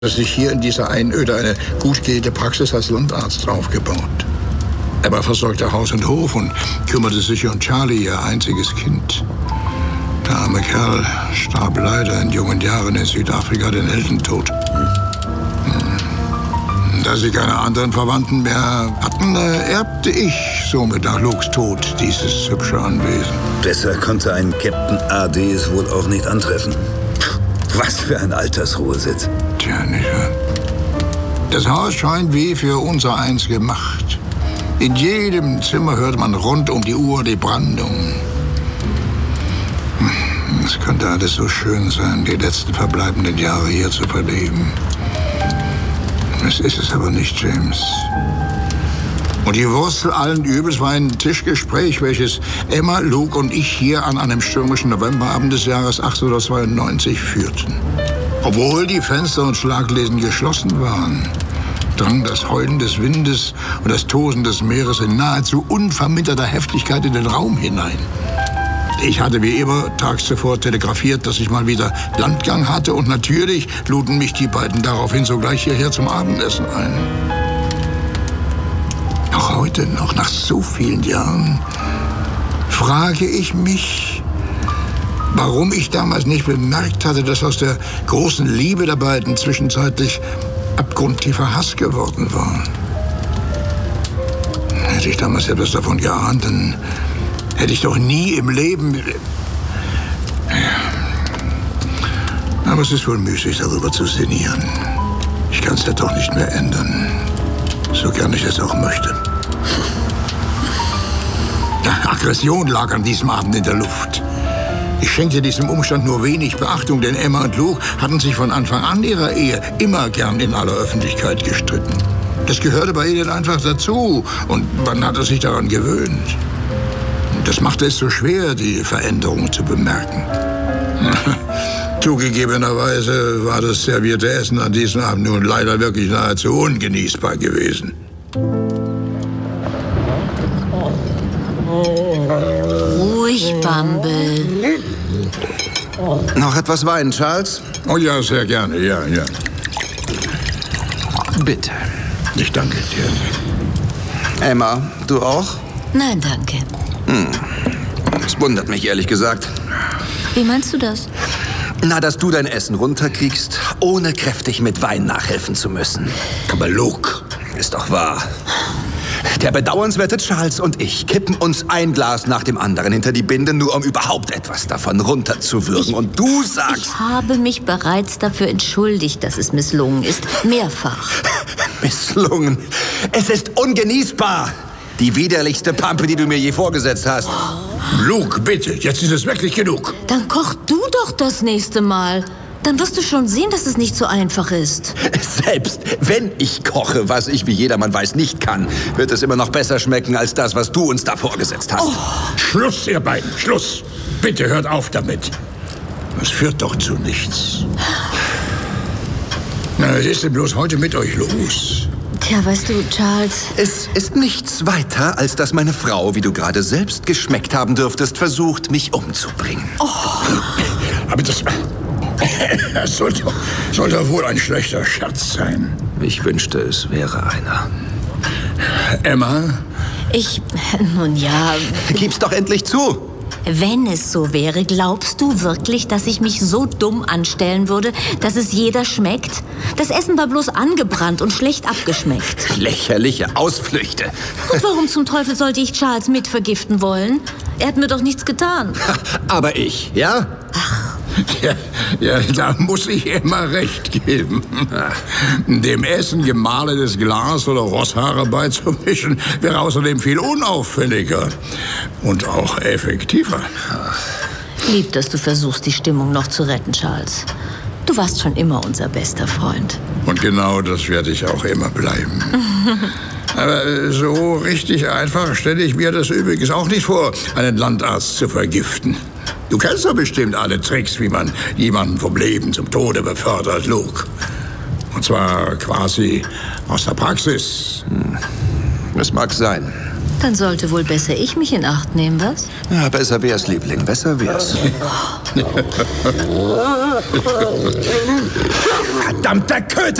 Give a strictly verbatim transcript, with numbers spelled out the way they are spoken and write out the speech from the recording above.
sich hier in dieser Einöde eine gut gehende Praxis als Landarzt aufgebaut. Er versorgte Haus und Hof und kümmerte sich um Charlie, ihr einziges Kind. Der arme Kerl starb leider in jungen Jahren in Südafrika den Heldentod. Da sie keine anderen Verwandten mehr hatten, erbte ich somit nach Lukes Tod dieses hübsche Anwesen. Besser konnte ein Captain A D es wohl auch nicht antreffen. Was für ein Altersruhesitz. Tja, nicht wahr? Das Haus scheint wie für unser eins gemacht. In jedem Zimmer hört man rund um die Uhr die Brandung. Es könnte alles so schön sein, die letzten verbleibenden Jahre hier zu verleben. Das ist es aber nicht, James. Und die Wurzel allen Übels war ein Tischgespräch, welches Emma, Luke und ich hier an einem stürmischen Novemberabend des Jahres achtzehnhundertzweiundneunzig führten. Obwohl die Fenster und Schlaglesen geschlossen waren, drang das Heulen des Windes und das Tosen des Meeres in nahezu unverminderter Heftigkeit in den Raum hinein. Ich hatte wie immer tags zuvor telegrafiert, dass ich mal wieder Landgang hatte, und natürlich luden mich die beiden daraufhin sogleich hierher zum Abendessen ein. Auch heute noch, nach so vielen Jahren, frage ich mich, warum ich damals nicht bemerkt hatte, dass aus der großen Liebe der beiden zwischenzeitlich abgrundtiefer Hass geworden war. Hätte ich damals etwas davon geahnt, dann hätte ich doch nie im Leben... Aber es ist wohl müßig, darüber zu sinnieren. Ich kann es ja doch nicht mehr ändern, so gern ich es auch möchte. Aggression lag an diesem Abend in der Luft. Ich schenkte diesem Umstand nur wenig Beachtung, denn Emma und Luke hatten sich von Anfang an ihrer Ehe immer gern in aller Öffentlichkeit gestritten. Das gehörte bei ihnen einfach dazu, und man hatte sich daran gewöhnt. Das machte es so schwer, die Veränderung zu bemerken. Zugegebenerweise war das servierte Essen an diesem Abend nun leider wirklich nahezu ungenießbar gewesen. Ruhig, Bumble. Noch etwas Wein, Charles? Oh ja, sehr gerne, ja, ja. Bitte. Ich danke dir. Emma, du auch? Nein, danke. Hm. Das wundert mich, ehrlich gesagt. Wie meinst du das? Na, dass du dein Essen runterkriegst, ohne kräftig mit Wein nachhelfen zu müssen. Aber Luke... Ist doch wahr. Der bedauernswerte Charles und ich kippen uns ein Glas nach dem anderen hinter die Binde, nur um überhaupt etwas davon runterzuwürgen. Ich, und du sagst... Ich habe mich bereits dafür entschuldigt, dass es misslungen ist. Mehrfach. Misslungen? Es ist ungenießbar. Die widerlichste Pampe, die du mir je vorgesetzt hast. Luke, bitte, jetzt ist es wirklich genug. Dann koch du doch das nächste Mal. Dann wirst du schon sehen, dass es nicht so einfach ist. Selbst wenn ich koche, was ich, wie jedermann weiß, nicht kann, wird es immer noch besser schmecken als das, was du uns da vorgesetzt hast. Oh. Schluss, ihr beiden, Schluss. Bitte hört auf damit. Das führt doch zu nichts. Na, was ist denn bloß heute mit euch los? Tja, weißt du, Charles... Es ist nichts weiter, als dass meine Frau, wie du gerade selbst geschmeckt haben dürftest, versucht, mich umzubringen. Oh. Aber das... Das soll doch, soll doch wohl ein schlechter Scherz sein. Ich wünschte, es wäre einer. Emma? Ich... Nun ja... Gib's doch endlich zu! Wenn es so wäre, glaubst du wirklich, dass ich mich so dumm anstellen würde, dass es jeder schmeckt? Das Essen war bloß angebrannt und schlecht abgeschmeckt. Lächerliche Ausflüchte. Und warum zum Teufel sollte ich Charles mitvergiften wollen? Er hat mir doch nichts getan. Aber ich, ja? Ach. Ja, ja, da muss ich Emma recht geben. Dem Essen gemahlenes Glas oder Rosshaare beizumischen, wäre außerdem viel unauffälliger und auch effektiver. Lieb, dass du versuchst, die Stimmung noch zu retten, Charles. Du warst schon immer unser bester Freund. Und genau das werde ich auch immer bleiben. Aber so richtig einfach stelle ich mir das übrigens auch nicht vor, einen Landarzt zu vergiften. Du kennst doch bestimmt alle Tricks, wie man jemanden vom Leben zum Tode befördert, Luke. Und zwar quasi aus der Praxis. Hm. Das mag sein. Dann sollte wohl besser ich mich in Acht nehmen, was? Ja, besser wär's, Liebling, besser wär's. Verdammter Köter!